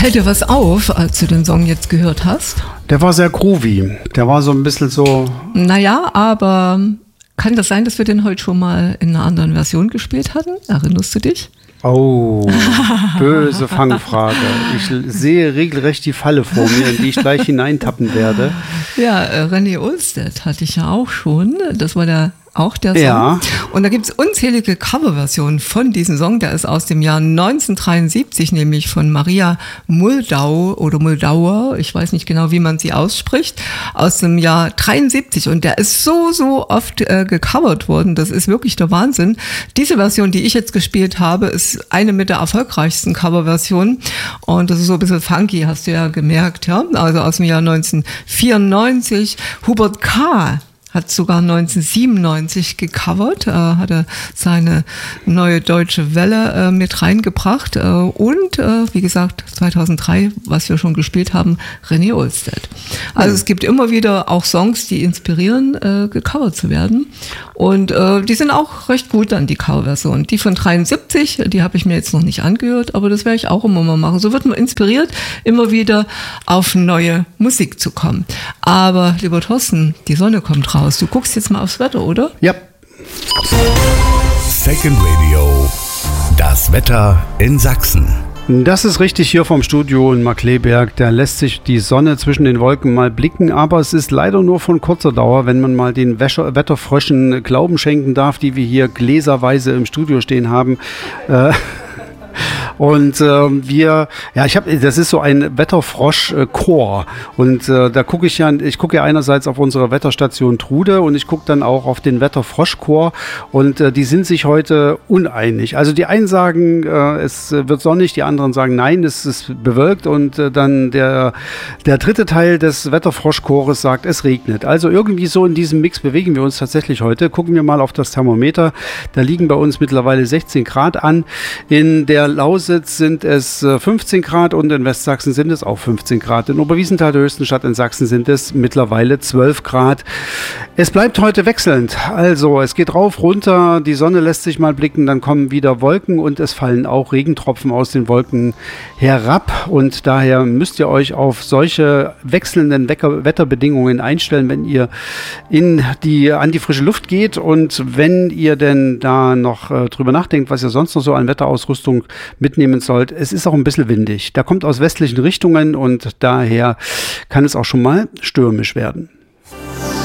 Fällt dir was auf, als du den Song jetzt gehört hast? Der war sehr groovy. Der war so ein bisschen so... Naja, aber kann das sein, dass wir den heute schon mal in einer anderen Version gespielt hatten? Erinnerst du dich? Oh, böse Fangfrage. Ich sehe regelrecht die Falle vor mir, in die ich gleich hineintappen werde. Ja, René Olstedt hatte ich ja auch schon. Das war auch der Song. Ja. Und da gibt es unzählige Coverversionen von diesem Song. Der ist aus dem Jahr 1973, nämlich von Maria Muldau oder Muldauer. Ich weiß nicht genau, wie man sie ausspricht. Aus dem Jahr 73. Und der ist so oft gecovert worden. Das ist wirklich der Wahnsinn. Diese Version, die ich jetzt gespielt habe, ist eine mit der erfolgreichsten Coverversionen. Und das ist so ein bisschen funky, hast du ja gemerkt. Ja? Also aus dem Jahr 1994. Hubert K. hat sogar 1997 gecovert, hatte seine neue deutsche Welle mit reingebracht und wie gesagt 2003, was wir schon gespielt haben, René Olstedt. Also es gibt immer wieder auch Songs, die inspirieren, gecovert zu werden und die sind auch recht gut dann, die Coverversion. Die von 73, die habe ich mir jetzt noch nicht angehört, aber das werde ich auch immer mal machen. So wird man inspiriert, immer wieder auf neue Musik zu kommen. Aber lieber Thorsten, die Sonne kommt raus. Du guckst jetzt mal aufs Wetter, oder? Ja. Second Radio. Das Wetter in Sachsen. Das ist richtig hier vom Studio in Markkleeberg. Da lässt sich die Sonne zwischen den Wolken mal blicken, aber es ist leider nur von kurzer Dauer, wenn man mal den Wetterfröschen Glauben schenken darf, die wir hier gläserweise im Studio stehen haben. Und das ist so ein Wetterfrosch-Chor und da gucke ich gucke einerseits auf unsere Wetterstation Trude und ich gucke dann auch auf den Wetterfrosch-Chor und die sind sich heute uneinig. Also die einen sagen, es wird sonnig, die anderen sagen, nein, es ist bewölkt und dann der dritte Teil des Wetterfrosch-Chores sagt, es regnet. Also irgendwie so in diesem Mix bewegen wir uns tatsächlich heute. Gucken wir mal auf das Thermometer, da liegen bei uns mittlerweile 16 Grad an. In der Lausitz sind es 15 Grad und in Westsachsen sind es auch 15 Grad. In Oberwiesenthal, der höchsten Stadt in Sachsen, sind es mittlerweile 12 Grad. Es bleibt heute wechselnd. Also es geht rauf, runter, die Sonne lässt sich mal blicken, dann kommen wieder Wolken und es fallen auch Regentropfen aus den Wolken herab. Und daher müsst ihr euch auf solche wechselnden Wetterbedingungen einstellen, wenn ihr an die frische Luft geht. Und wenn ihr denn da noch drüber nachdenkt, was ihr sonst noch so an Wetterausrüstung mitnehmen sollt, es ist auch ein bisschen windig. Da kommt aus westlichen Richtungen und daher kann es auch schon mal stürmisch werden.